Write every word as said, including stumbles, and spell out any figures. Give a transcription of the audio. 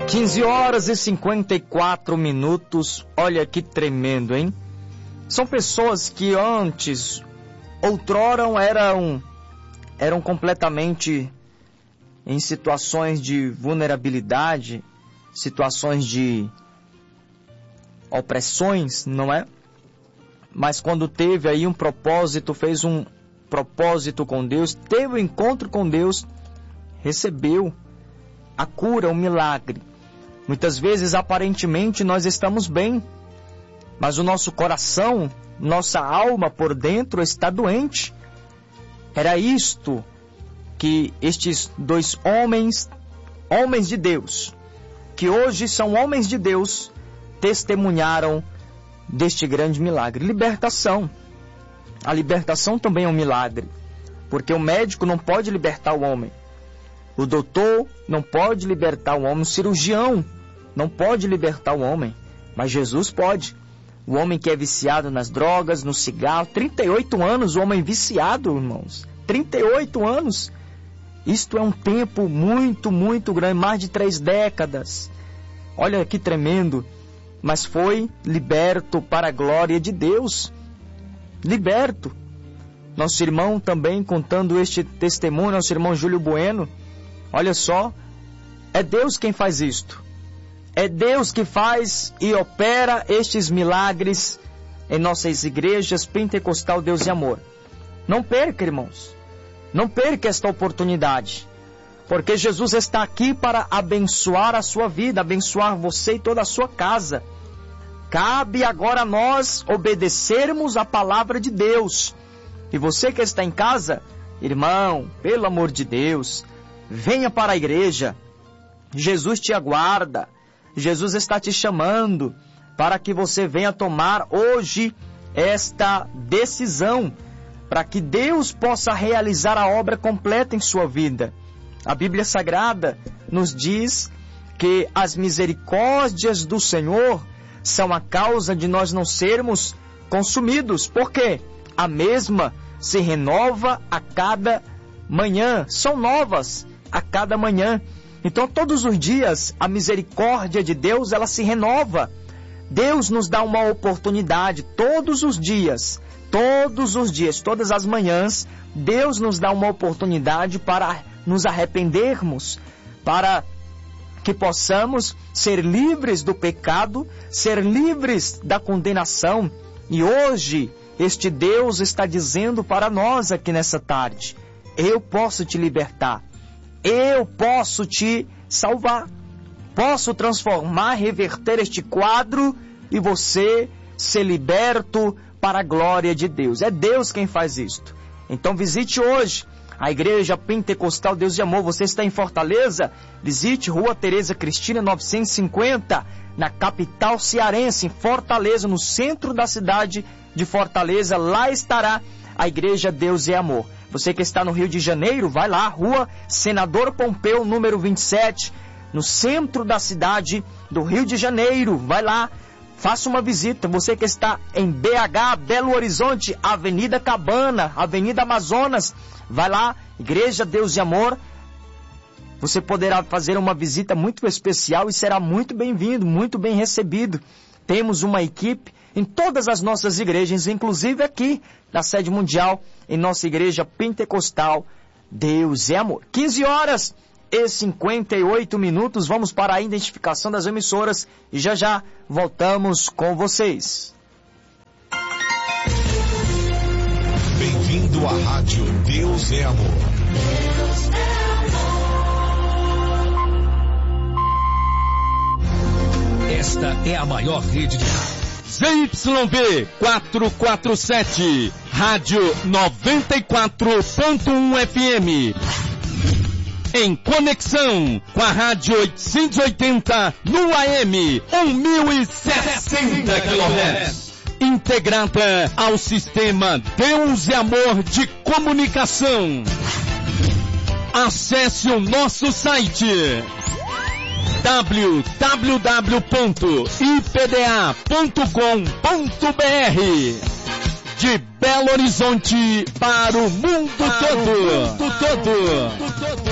quinze horas e cinquenta e quatro minutos, olha que tremendo, hein? São pessoas que antes, outroram, eram, eram completamente em situações de vulnerabilidade, situações de opressões, não é? Mas quando teve aí um propósito, fez um propósito com Deus, teve um encontro com Deus, recebeu a cura, o milagre. Muitas vezes, aparentemente, nós estamos bem, mas o nosso coração, nossa alma por dentro está doente. Era isto que estes dois homens, homens de Deus, que hoje são homens de Deus, testemunharam deste grande milagre. Libertação. A libertação também é um milagre, porque o médico não pode libertar o homem. O doutor não pode libertar o homem, o cirurgião não pode libertar o homem, mas Jesus pode. O homem que é viciado nas drogas, no cigarro, trinta e oito anos, o homem viciado, irmãos, trinta e oito anos. Isto é um tempo muito, muito grande, mais de três décadas. Olha que tremendo, mas foi liberto para a glória de Deus. Liberto. Nosso irmão também contando este testemunho, nosso irmão Júlio Bueno. Olha só, é Deus quem faz isto. É Deus que faz e opera estes milagres em nossas igrejas Pentecostal Deus e Amor. Não perca, irmãos. Não perca esta oportunidade. Porque Jesus está aqui para abençoar a sua vida, abençoar você e toda a sua casa. Cabe agora a nós obedecermos a palavra de Deus. E você que está em casa, irmão, pelo amor de Deus, venha para a igreja. Jesus te aguarda. Jesus está te chamando para que você venha tomar hoje esta decisão, para que Deus possa realizar a obra completa em sua vida. A Bíblia Sagrada nos diz que as misericórdias do Senhor são a causa de nós não sermos consumidos. Por quê? A mesma se renova a cada manhã. São novas a cada manhã. Então, todos os dias, a misericórdia de Deus, ela se renova. Deus nos dá uma oportunidade todos os dias, todos os dias, todas as manhãs, Deus nos dá uma oportunidade para nos arrependermos, para que possamos ser livres do pecado, ser livres da condenação. E hoje, este Deus está dizendo para nós aqui nessa tarde: eu posso te libertar. Eu posso te salvar, posso transformar, reverter este quadro e você ser liberto para a glória de Deus. É Deus quem faz isto. Então visite hoje a Igreja Pentecostal Deus de Amor. Você está em Fortaleza? Visite Rua Tereza Cristina novecentos e cinquenta, na capital cearense, em Fortaleza, no centro da cidade de Fortaleza. Lá estará a Igreja Deus é Amor. Você que está no Rio de Janeiro, vai lá, Rua Senador Pompeu, número vinte e sete, no centro da cidade do Rio de Janeiro. Vai lá, faça uma visita. Você que está em B H, Belo Horizonte, Avenida Cabana, Avenida Amazonas, vai lá, Igreja Deus e Amor. Você poderá fazer uma visita muito especial e será muito bem-vindo, muito bem recebido. Temos uma equipe em todas as nossas igrejas, inclusive aqui na sede mundial, em nossa igreja pentecostal Deus é Amor. quinze horas e cinquenta e oito minutos, vamos para a identificação das emissoras e já já voltamos com vocês. Bem-vindo à rádio Deus é Amor. Deus é amor. Esta é a maior rede de rádio. Z Y V quatrocentos e quarenta e sete, Rádio noventa e quatro ponto um F M. Em conexão com a Rádio oitocentos e oitenta no A M, mil e sessenta quilohertz. Integrada ao sistema Deus e Amor de comunicação. Acesse o nosso site w w w ponto i p d a ponto com ponto b r. De Belo Horizonte para o mundo todo. O mundo todo.